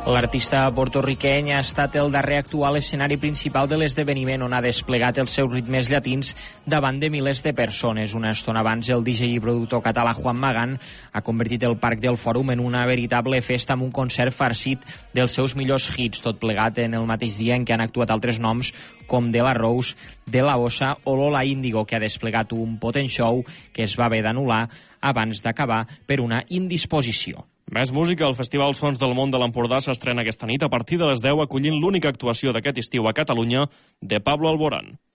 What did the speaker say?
L'artista portorriqueny ha estat el darrer a actuar a l'escenari principal de l'esdeveniment, on ha desplegat els seus ritmes llatins davant de milers de persones. Una estona abans, el DJ i productor català Juan Magán ha convertit el Parc del Fòrum en una veritable festa amb un concert farcit dels seus millors hits, tot plegat en el mateix dia en què han actuat altres noms com De La Rose, De La Osa o Lola Índigo, que ha desplegat un potent show que es va haver d'anul·lar abans d'acabar per una indisposició. Més música. El Festival Sons del Món de l'Empordà s'estrena aquesta nit a partir de les 10, acollint l'única actuació d'aquest estiu a Catalunya de Pablo Alborán.